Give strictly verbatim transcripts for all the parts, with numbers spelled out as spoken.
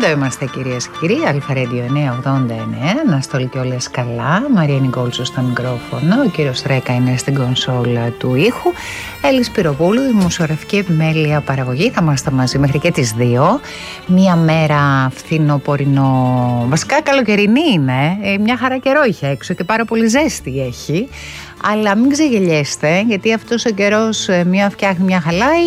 Εδώ είμαστε κυρίες και κύριοι, Αλφα Radio εννιακόσια ογδόντα εννέα, Αναστόλη και όλες καλά, Μαρία Νικόλτσου στο μικρόφωνο, ο κύριος Ρέκα είναι στην κονσόλα του ήχου, Έλλη Σπυροπούλου, δημοσιογραφική επιμέλεια παραγωγή, θα είμαστε μαζί μέχρι και τις δύο. Μία μέρα φθινοπορεινό, βασικά καλοκαιρινή είναι, ε, μια χαρά καιρό είχε έξω και πάρα πολύ ζέστη έχει. Αλλά μην ξεγελιέστε, γιατί αυτός ο καιρός μία φτιάχνει, μία χαλάει,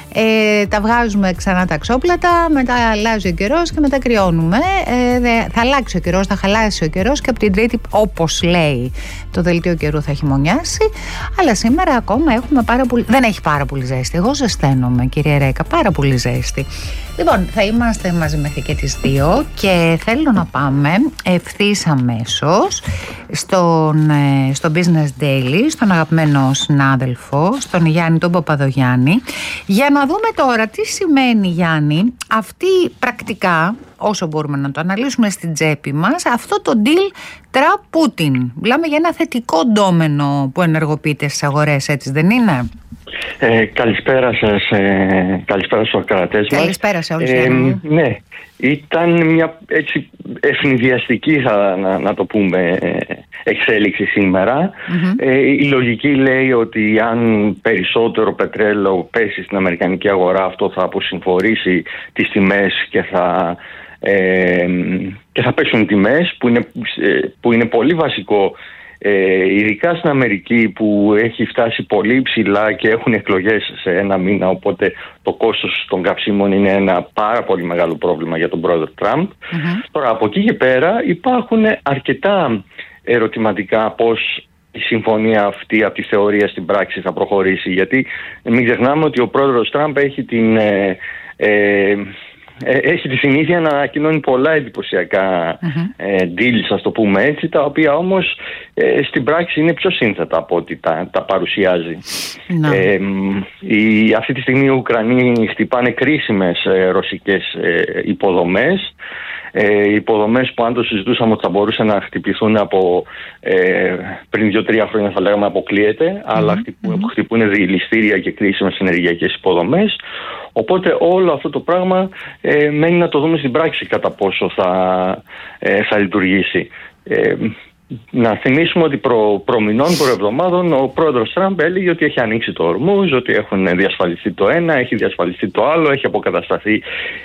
ε, τα βγάζουμε ξανά τα ξόπλατα, μετά αλλάζει ο καιρός και μετά κρυώνουμε. Ε, δε, θα αλλάξει ο καιρός, θα χαλάσει ο καιρός και από την Τρίτη, όπως λέει το δελτίο καιρού, θα χειμωνιάσει. Αλλά σήμερα ακόμα έχουμε πάρα πολύ, δεν έχει πάρα πολύ ζέστη. Εγώ ζεσταίνομαι, κύριε Ρέκα, πάρα πολύ ζέστη. Λοιπόν, θα είμαστε μαζί μέχρι και τις δύο και θέλω να πάμε ευθύς αμέσως στον, στο Business Daily, στον αγαπημένο συνάδελφο, στον Γιάννη τον Παπαδογιάννη, για να δούμε τώρα τι σημαίνει, Γιάννη, αυτή πρακτικά, όσο μπορούμε να το αναλύσουμε στην τσέπη μας, αυτό το deal Τραμπ-Πούτιν. Μιλάμε για ένα θετικό ντόμενο που ενεργοποιείται στις αγορές, έτσι δεν είναι? Ε, καλησπέρα σας, ε, καλησπέρα στους ακροατές μας. Καλησπέρα σε όλους. Ε, ναι, ήταν μια έτσι ευνηδιαστική, θα, να, να το πούμε, εξέλιξη σήμερα. Mm-hmm. Ε, η λογική λέει ότι αν περισσότερο πετρέλαιο πέσει στην αμερικανική αγορά, αυτό θα αποσυμφορήσει τις τιμές και θα, ε, και θα πέσουν οι τιμές, που είναι, που είναι πολύ βασικό. Ε, ειδικά στην Αμερική που έχει φτάσει πολύ ψηλά και έχουν εκλογές σε ένα μήνα, οπότε το κόστος των καυσίμων είναι ένα πάρα πολύ μεγάλο πρόβλημα για τον πρόεδρο Τραμπ. Mm-hmm. Τώρα από εκεί και πέρα υπάρχουν αρκετά ερωτηματικά πώς η συμφωνία αυτή από τη θεωρία στην πράξη θα προχωρήσει, γιατί μην ξεχνάμε ότι ο πρόεδρος Τραμπ έχει την... Ε, ε, Έχει τη συνήθεια να ανακοινώνει πολλά εντυπωσιακά mm-hmm. ε, deals, ας το πούμε έτσι, τα οποία όμως ε, στην πράξη είναι πιο σύνθετα από ό,τι τα, τα παρουσιάζει. No. Ε, η, αυτή τη στιγμή οι Ουκρανοί χτυπάνε κρίσιμες ε, ρωσικές ε, υποδομές. Ε, υποδομές που αν το συζητούσαμε ότι θα μπορούσαν να χτυπηθούν από ε, πριν δύο-τρία χρόνια, θα λέγαμε αποκλείεται, mm-hmm. αλλά χτυπούν, mm-hmm. χτυπούν διελιστήρια και κρίσιμες ενεργειακές υποδομές. Οπότε όλο αυτό το πράγμα ε, μένει να το δούμε στην πράξη κατά πόσο θα, ε, θα λειτουργήσει. Ε, να θυμίσουμε ότι προ, προμηνών, προεβδομάδων, ο πρόεδρος Τραμπ έλεγε ότι έχει ανοίξει το Ορμούζ, ότι έχουν διασφαλιστεί το ένα, έχει διασφαλιστεί το άλλο, έχει αποκατασταθεί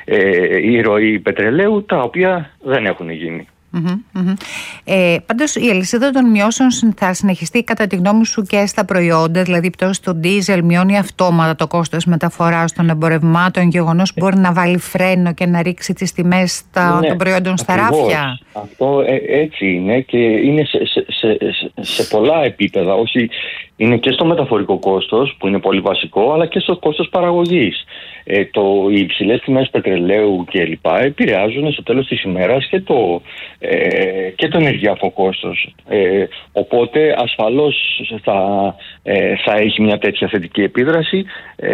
ε, η ροή πετρελαίου, τα οποία δεν έχουν γίνει. Mm-hmm, mm-hmm. Ε, πάντως η αλυσίδα των μειώσεων θα συνεχιστεί κατά τη γνώμη σου και στα προϊόντα, δηλαδή πτώση στο ντίζελ μειώνει αυτόματα το κόστος μεταφοράς των εμπορευμάτων, γεγονός που μπορεί να βάλει φρένο και να ρίξει τις τιμές τα, ναι, των προϊόντων στα ράφια. Αυτό ε, έτσι είναι και είναι σε, σε, σε, σε πολλά επίπεδα, όχι, είναι και στο μεταφορικό κόστος που είναι πολύ βασικό, αλλά και στο κόστος παραγωγής. Ε, το, οι υψηλές τιμές πετρελαίου και λοιπά επηρεάζουν στο τέλος της ημέρας και το, ε, και το ενεργειακό κόστος. Ε, οπότε ασφαλώς θα, ε, θα έχει μια τέτοια θετική επίδραση ε,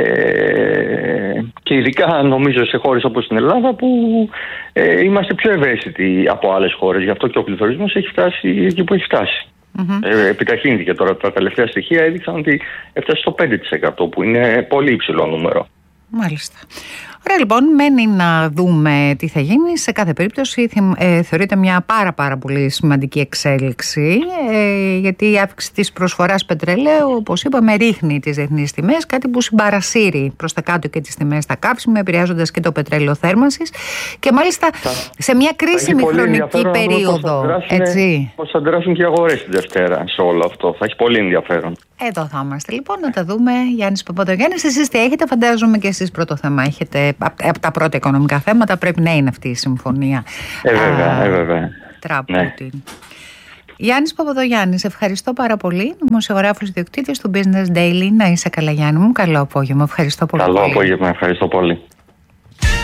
και ειδικά νομίζω σε χώρες όπως την Ελλάδα που ε, είμαστε πιο ευαίσθητοι από άλλες χώρες. Γι' αυτό και ο πληθωρισμός έχει φτάσει εκεί που έχει φτάσει. Mm-hmm. Ε, επιταχύνθηκε τώρα. Τα τελευταία στοιχεία έδειξαν ότι έφτασε στο πέντε τοις εκατό, που είναι πολύ υψηλό νούμερο. Μάλιστα. Ωραία, λοιπόν, μένει να δούμε τι θα γίνει. Σε κάθε περίπτωση ε, θεωρείται μια πάρα πάρα πολύ σημαντική εξέλιξη, ε, γιατί η αύξηση της προσφοράς πετρελαίου, όπως είπαμε, ρίχνει τις διεθνείς τιμές, κάτι που συμπαρασύρει προς τα κάτω και τις τιμές στα καύσιμα, επηρεάζοντας και το πετρέλαιο θέρμανσης και μάλιστα θα, σε μια κρίσιμη χρονική περίοδο. Πώς θα αντιδράσουν και οι αγορές την Δευτέρα σε όλο αυτό. Θα έχει πολύ ενδιαφέρον. Εδώ θα είμαστε λοιπόν να τα δούμε. Γιάννης Παπαδογιάννης, εσείς τι έχετε? Φαντάζομαι και εσείς πρώτο θέμα έχετε. Από τα πρώτα οικονομικά θέματα πρέπει να είναι αυτή η συμφωνία. Ε, βέβαια, ε, βέβαια. Τραμπ-Πούτιν. Ναι. Γιάννης Παπαδογιάννης, ευχαριστώ πάρα πολύ. Δημοσιογράφος ιδιοκτήτης του Business Daily. Να είσαι καλά, Γιάννη μου. Καλό απόγευμα. Ευχαριστώ πολύ. Καλό απόγευμα. Ευχαριστώ πολύ.